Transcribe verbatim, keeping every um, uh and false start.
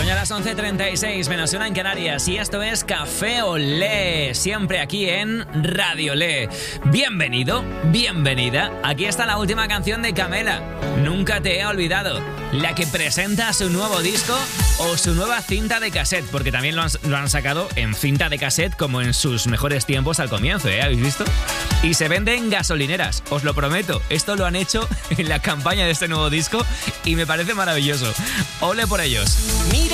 Son ya las once treinta y seis, menos una en Canarias, y esto es Café Olé, siempre aquí en Radio Olé. Bienvenido, bienvenida. Aquí está la última canción de Camela, Nunca te he olvidado, la que presenta su nuevo disco o su nueva cinta de cassette, porque también lo han, lo han sacado en cinta de cassette como en sus mejores tiempos al comienzo, ¿eh? ¿Habéis visto? Y se vende en gasolineras, os lo prometo. Esto lo han hecho en la campaña de este nuevo disco y me parece maravilloso. Ole por ellos. Mira